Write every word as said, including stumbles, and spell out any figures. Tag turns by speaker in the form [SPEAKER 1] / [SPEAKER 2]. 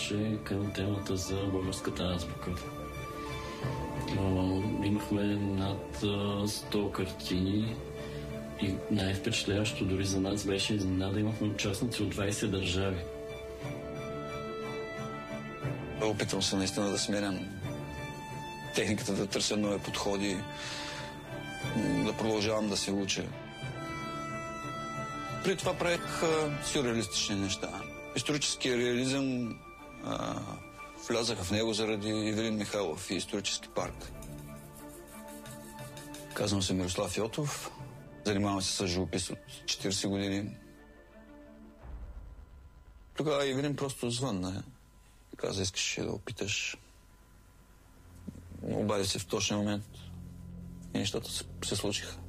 [SPEAKER 1] беше към темата за българската азбука. Имахме над сто картини и най-впечатляващо дори за нас беше изненада, имахме участници от двайсет държави.
[SPEAKER 2] Опитвам се наистина да сменям техниката, да търся нови подходи, да продължавам да се уча. При това правих сюрреалистични неща. Историческия реализъм а, влязах в него заради Ивелин Михайлов и исторически парк. Казвам се Мирослав Йотов. Занимавам се с живопис от четирийсет години. Тогава Ивелин просто звънна. Каза, искаш да опиташ. Обади се в точния момент и нещата се, се случиха.